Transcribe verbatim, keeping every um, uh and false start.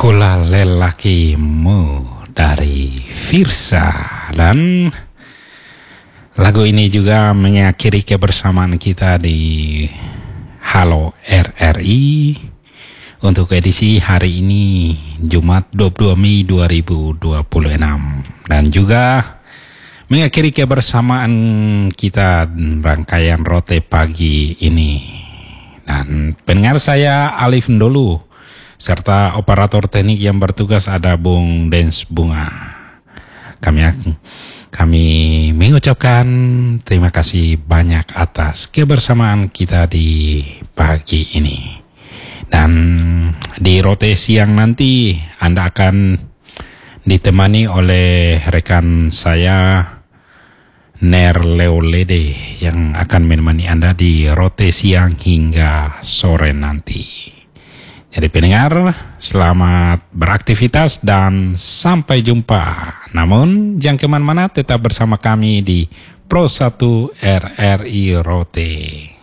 Akulah lelakimu dari Firsa, dan lagu ini juga mengakhiri kebersamaan kita di Halo R R I untuk edisi hari ini Jumat dua puluh dua Mei dua ribu dua puluh enam, dan juga mengakhiri kebersamaan kita rangkaian Rote pagi ini. Dan pendengar, saya Alif Ndolu serta operator teknik yang bertugas ada Bung Dens Bunga. Kami kami mengucapkan terima kasih banyak atas kebersamaan kita di pagi ini. Dan di Rote siang nanti Anda akan ditemani oleh rekan saya Ner Leolede yang akan menemani Anda di Rote siang hingga sore nanti. Jadi pendengar, selamat beraktivitas dan sampai jumpa. Namun jangan kemana-mana, tetap bersama kami di Pro satu R R I Rote.